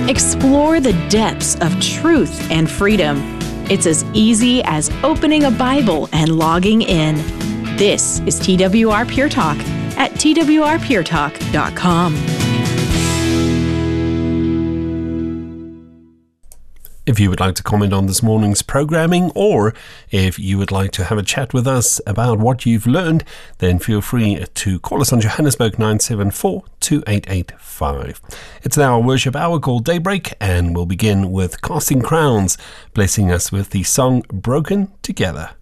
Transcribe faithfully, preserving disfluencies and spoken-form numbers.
Explore the depths of truth and freedom. It's as easy as opening a Bible and logging in. This is T W R Pure Talk at T W R pure talk dot com. If you would like to comment on this morning's programming, or if you would like to have a chat with us about what you've learned, then feel free to call us on Johannesburg nine seven four, two eight eight five. It's now our worship hour called Daybreak, and we'll begin with Casting Crowns, blessing us with the song Broken Together.